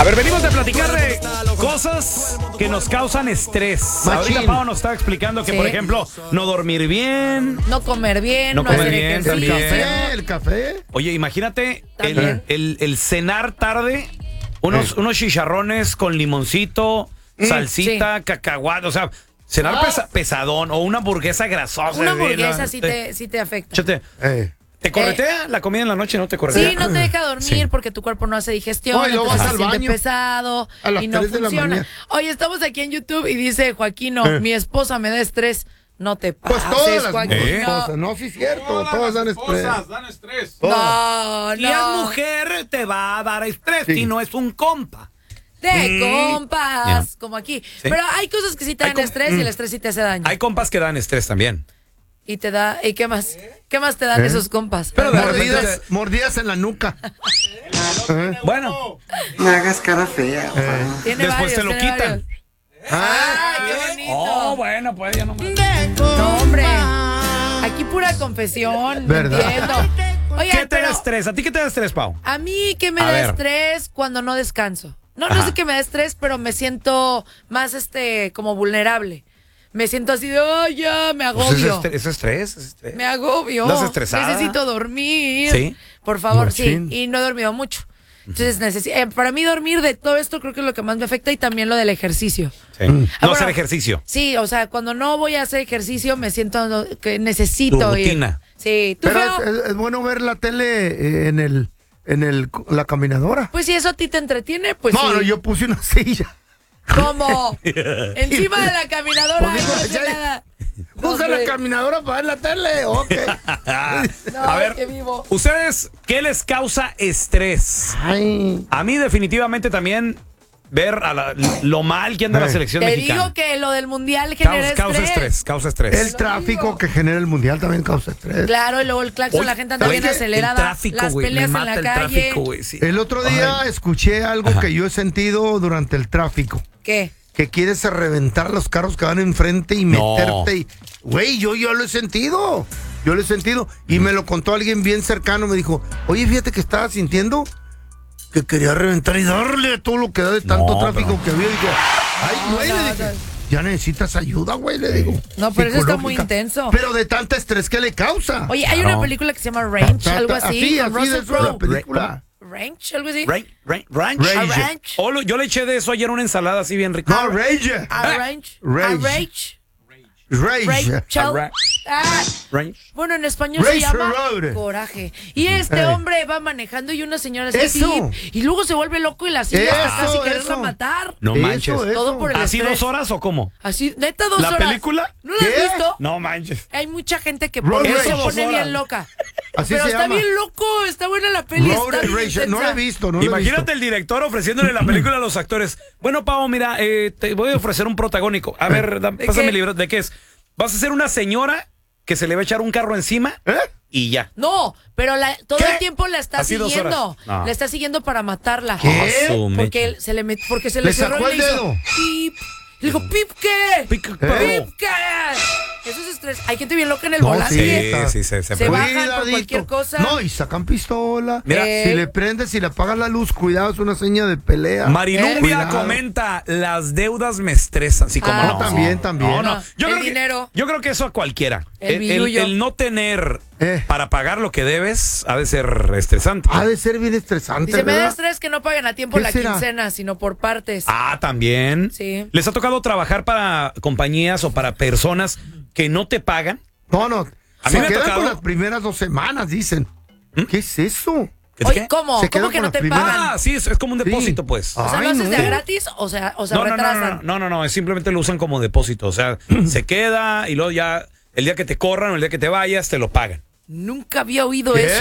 ver, venimos de platicar de cosas que nos causan estrés. Ahorita Pau nos estaba explicando que, por ejemplo, no dormir bien, no comer bien, no comer hacer bien, ejercicio. El café. Oye, imagínate También. el cenar tarde, unos chicharrones con limoncito, salsita, cacahuate, o sea, cenar pesadón o una hamburguesa grasosa. Una hamburguesa sí te afecta. Chate, ¿te corretea la comida en la noche? ¿No te corretea? Sí, no te deja dormir porque tu cuerpo no hace digestión, Ay, luego entonces vas se al siente baño pesado a las y no 3 de la funciona. mañana. Oye, estamos aquí en YouTube y dice Joaquino, mi esposa me da estrés. No te Pues pases, todas las Joaquino. esposas, no, sí es cierto, todas dan estrés. Dan estrés. No, Si es no. mujer, te va a dar estrés Sí. si no es un compa. De compas, como aquí. Sí. Pero hay cosas que sí te Hay dan estrés y el estrés sí te hace daño. Hay compas que dan estrés también. Y te da, ¿y qué más? ¿Qué más te dan esos compas? Pero de Mordidas en la nuca. Bueno, No hagas cara fea. Tiene después te lo tiene quitan. varios. ¡Ay, qué bonito! Oh, bueno, pues ya no me... No, hombre. Aquí pura confesión. ¿Verdad? Entiendo. Oye, ¿Qué te da pero estrés? ¿A ti qué te da estrés, Pau? a mí que me A da ver. estrés cuando no descanso. No Ajá. sé qué me da estrés, pero me siento más como vulnerable. Me siento así de, oh, ya, me Pues agobio. ¿Es estrés? Me agobio. ¿Estás estresada? Necesito dormir. ¿Sí? Por favor, sí. Machín. Y no he dormido mucho. Entonces, para mí dormir de todo esto creo que es lo que más me afecta y también lo del ejercicio. Sí. No bueno, hacer ejercicio. Sí, o sea, cuando no voy a hacer ejercicio me siento que necesito Tu ir. rutina. Sí, ¿tú, Pero Feo? es bueno ver la tele en la caminadora. Pues si eso a ti te entretiene, pues No, sí. no, yo puse una silla. ¿Cómo? Encima de la caminadora Pues digo, no hace ya- nada. Puse la hombre. caminadora para ver la tele. Ok. No, A ver, qué vivo. ¿ustedes qué les causa estrés? Ay. A mí definitivamente también ver lo mal que anda la selección Te mexicana. digo que lo del mundial genera Causa estrés. El tráfico que genera el mundial también causa estrés. Claro, y luego el claxon, Oye, la gente anda güey, bien el acelerada. tráfico, las güey, peleas me en la mata el calle. tráfico, güey, sí. El otro día escuché algo Ajá. que yo he sentido durante el tráfico. ¿Qué? Que quieres reventar los carros que van enfrente y No. meterte. Güey, yo lo he sentido. Yo lo he sentido. Y me lo contó alguien bien cercano. Me dijo, oye, fíjate que estaba sintiendo que quería reventar y darle a todo lo que da de tanto No, tráfico pero- que había. Y dije, ay, güey, no, le dije, no. ya necesitas ayuda, güey, le digo. No, pero eso está muy psicológica. intenso. Pero de tanta estrés que le causa. Oye, hay una película que se llama Range, algo así, con así Russell de eso la Crowe. película. Range, algo así. Ranch. Range. Yo le eché de eso ayer una ensalada así bien rica. No, Rage. Arrange. Rage. Arrange. Rage. Rachel. Ah, Ranch. bueno, en español Rage se llama Road. Coraje. Y este hombre va manejando y una señora se Eso. y luego se vuelve loco y la sigue hasta casi Eso, quererla eso. matar. No Eso, manches. eso. Todo por el ¿Así estrés. 2 horas o cómo? Así, neta, 2 ¿La horas. película? ¿No lo has ¿Qué? visto? No manches. Hay mucha gente que Road por eso Rage. se 2 pone horas. bien loca. Así Pero se está llama. bien loco, está buena la peli. Road Está bien Rage. No la he intensa. visto, no la he Imagínate visto. el director ofreciéndole la película a los actores. Bueno, Pau, mira, te voy a ofrecer un protagónico. A ver, pásame qué? el libro. ¿De qué es? Vas a ser una señora que se le va a echar un carro encima y ya. No, pero todo ¿Qué? el tiempo la está Así 2 siguiendo. horas. No. La está siguiendo para matarla. ¿Qué? Porque se le porque se le ¿Le cerró sacó y el le hizo dedo? pip. Le dijo, ¿pip qué? Pip, ¿Pip Pau. qué? Eso es estrés. Hay gente bien loca en el No, volante. Sí, se Se puede. bajan por Cuidadito. cualquier cosa. No, y sacan pistola. Mira, si le prendes, si le apagas la luz, cuidado, es una seña de pelea. Marilumbia Cuidado. comenta, las deudas me estresan. Sí, como Ah, no. también. No, no. No, Yo el creo dinero. yo creo que eso a cualquiera. El billullo. El no tener Eh. para pagar lo que debes ha de ser estresante. Ha de ser bien estresante, Dice, me da ¿verdad? estrés que no paguen a tiempo ¿Qué la será? quincena, sino por partes. Ah, también. Sí. ¿Les ha tocado trabajar para compañías o para personas que no te pagan? No, no. A mí Se me ha quedan tocado- con las primeras 2 semanas, dicen. ¿Qué es eso? Oye, ¿Qué? ¿cómo? Se ¿Cómo quedan que con no las te primeras- pagan? Ah, sí, es como un depósito, Sí. pues. O sea, Ay, ¿lo haces no. de a gratis o sea retrasan? No, simplemente lo usan como depósito. O sea, se queda y luego ya el día que te corran o el día que te vayas, te lo pagan. Nunca había oído ¿Qué? eso.